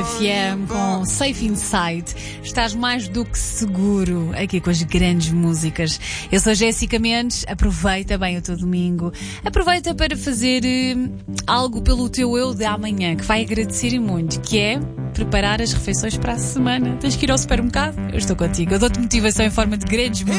RFM com Safe Inside. Estás mais do que seguro aqui com as grandes músicas. Eu sou Jéssica Mendes. Aproveita bem o teu domingo. Aproveita para fazer algo pelo teu eu de amanhã, que vai agradecer muito, que é preparar as refeições para a semana. Tens que ir ao supermercado? Eu estou contigo. Eu dou-te motivação em forma de grandes músicas.